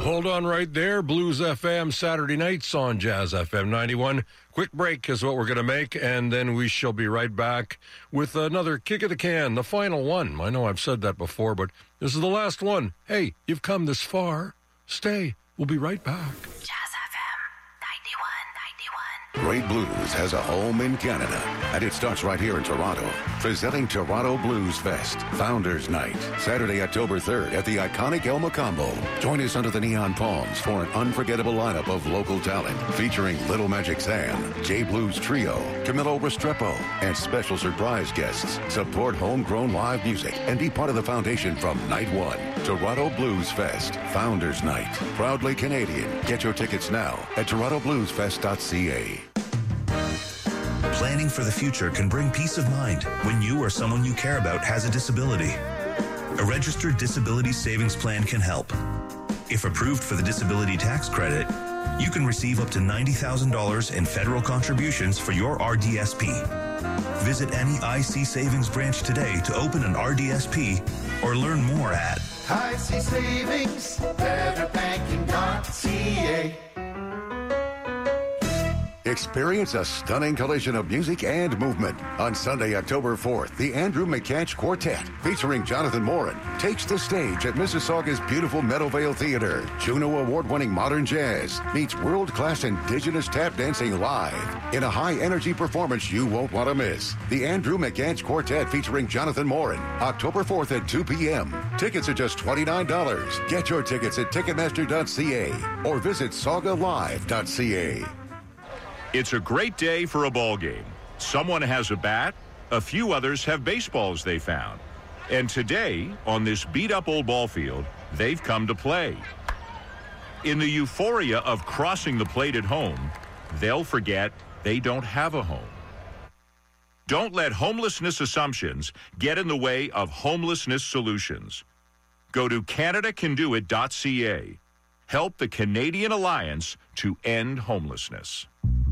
Hold on right there. Blues FM Saturday nights on Jazz FM 91. Quick break is what we're going to make, and then we shall be right back with another kick of the can, the final one. I know I've said that before, but this is the last one. Hey, you've come this far. Stay. We'll be right back. Jazz FM 91. Great Blues has a home in Canada, and it starts right here in Toronto. Presenting Toronto Blues Fest, Founders Night, Saturday, October 3rd at the iconic El Macambo. Join us under the neon palms for an unforgettable lineup of local talent, featuring Little Magic Sam, J Blues Trio, Camilo Restrepo, and special surprise guests. Support homegrown live music and be part of the foundation from night one. Toronto Blues Fest, Founders Night, proudly Canadian. Get your tickets now at torontobluesfest.ca. Planning for the future can bring peace of mind when you or someone you care about has a disability. A registered disability savings plan can help. If approved for the disability tax credit, you can receive up to $90,000 in federal contributions for your RDSP. Visit any IC Savings branch today to open an RDSP or learn more at IC Savings, betterbanking.ca. Experience a stunning collision of music and movement. On Sunday, October 4th, the Andrew McCanch Quartet, featuring Jonathan Morin, takes the stage at Mississauga's beautiful Meadowvale Theatre. Juno Award-winning modern jazz meets world-class indigenous tap dancing live in a high-energy performance you won't want to miss. The Andrew McCanch Quartet featuring Jonathan Morin, October 4th at 2 p.m. Tickets are just $29. Get your tickets at Ticketmaster.ca or visit SaugaLive.ca. It's a great day for a ball game. Someone has a bat, a few others have baseballs they found. And today, on this beat-up old ball field, they've come to play. In the euphoria of crossing the plate at home, they'll forget they don't have a home. Don't let homelessness assumptions get in the way of homelessness solutions. Go to CanadaCanDoIt.ca. Help the Canadian Alliance to end homelessness.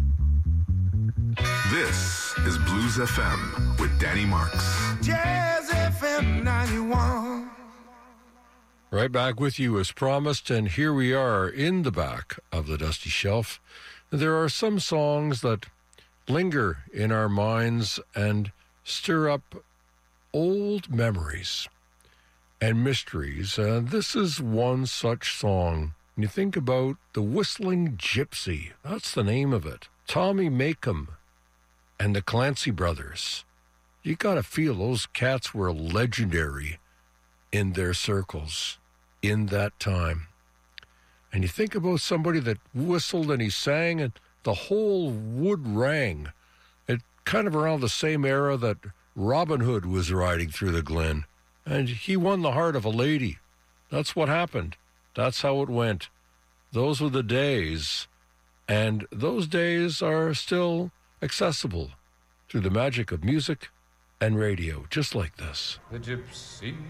This is Blues FM with Danny Marks. Jazz FM 91. Right back with you as promised, and here we are in the back of the dusty shelf. There are some songs that linger in our minds and stir up old memories and mysteries. This is one such song. When you think about the Whistling Gypsy, that's the name of it. Tommy Makem and the Clancy Brothers. You got to feel those cats were legendary in their circles in that time. And you think about somebody that whistled and he sang and the whole wood rang. It kind of around the same era that Robin Hood was riding through the glen. And he won the heart of a lady. That's what happened. That's how it went. Those were the days. And those days are still accessible through the magic of music and radio, just like this. The gypsy